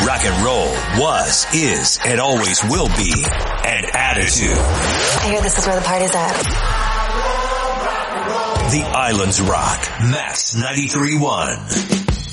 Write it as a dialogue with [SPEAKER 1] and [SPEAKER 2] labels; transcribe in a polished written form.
[SPEAKER 1] Rock and roll was, is, and always will be an attitude.
[SPEAKER 2] I hear this is where the party's at.
[SPEAKER 1] The Islands Rock. Max 93.1.